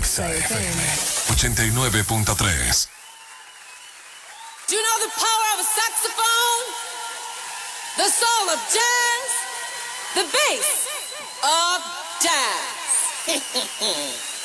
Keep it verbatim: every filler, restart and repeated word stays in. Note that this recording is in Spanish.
Exa F M ochenta y nueve punto tres. Do you know the power of a saxophone? The soul of jazz? The bass of jazz.